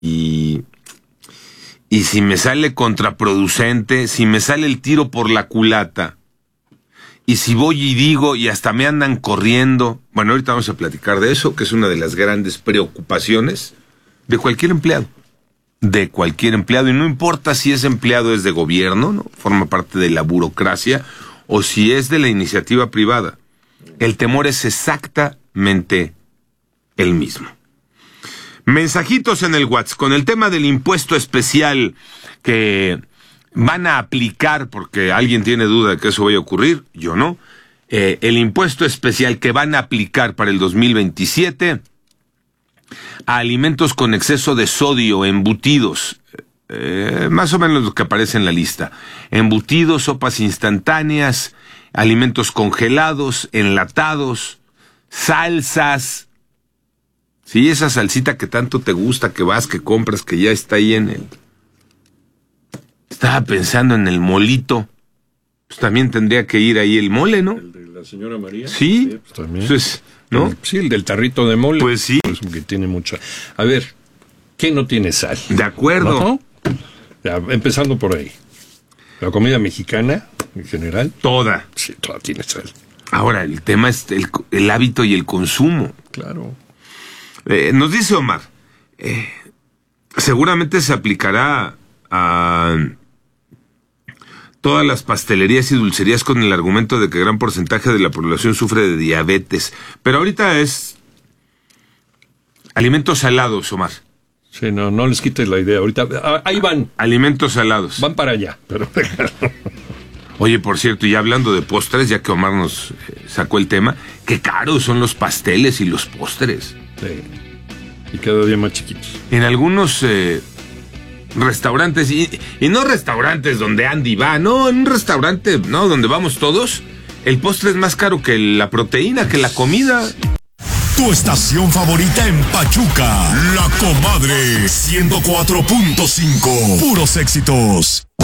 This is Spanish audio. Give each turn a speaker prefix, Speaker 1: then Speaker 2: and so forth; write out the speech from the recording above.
Speaker 1: y si me sale contraproducente, si me sale el tiro por la culata, y si voy y digo y hasta me andan corriendo, bueno, ahorita vamos a platicar de eso, que es una de las grandes preocupaciones de cualquier empleado. De cualquier empleado, y no importa si ese empleado es de gobierno, ¿no? Forma parte de la burocracia, o si es de la iniciativa privada. El temor es exactamente el mismo. Mensajitos en el WhatsApp con el tema del impuesto especial que van a aplicar, porque alguien tiene duda de que eso vaya a ocurrir, yo no. El impuesto especial que van a aplicar para el 2027 a alimentos con exceso de sodio, embutidos, más o menos lo que aparece en la lista. Embutidos, sopas instantáneas, alimentos congelados, enlatados, salsas. Sí, esa salsita que tanto te gusta, que vas, que compras, que ya está ahí en el... Estaba pensando en el molito. Pues también tendría que ir ahí el mole, ¿no?
Speaker 2: ¿El de la señora María?
Speaker 1: Sí,
Speaker 2: pues también.
Speaker 1: Pues, ¿no?
Speaker 2: Sí, el del tarrito de mole.
Speaker 1: Pues sí.
Speaker 2: Pues que tiene mucha... A ver, ¿qué no tiene sal?
Speaker 1: De acuerdo.
Speaker 2: ¿No? Ya, empezando por ahí. La comida mexicana, en general.
Speaker 1: Toda.
Speaker 2: Sí, toda tiene sal.
Speaker 1: Ahora, el tema es el hábito y el consumo.
Speaker 2: Claro.
Speaker 1: Nos dice Omar, seguramente se aplicará a todas las pastelerías y dulcerías con el argumento de que gran porcentaje de la población sufre de diabetes. Pero ahorita es alimentos salados, Omar.
Speaker 2: Sí, no les quites la idea. Ahorita, ahí van.
Speaker 1: Alimentos salados.
Speaker 2: Van para allá, pero...
Speaker 1: Oye, por cierto, y hablando de postres, ya que Omar nos sacó el tema, qué caros son los pasteles y los postres.
Speaker 2: Sí. Y cada día más chiquitos.
Speaker 1: En algunos restaurantes, y no restaurantes donde Andy va, no, en un restaurante, no, donde vamos todos, el postre es más caro que la proteína, que la comida.
Speaker 3: Tu estación favorita en Pachuca, La Comadre 104.5, puros éxitos.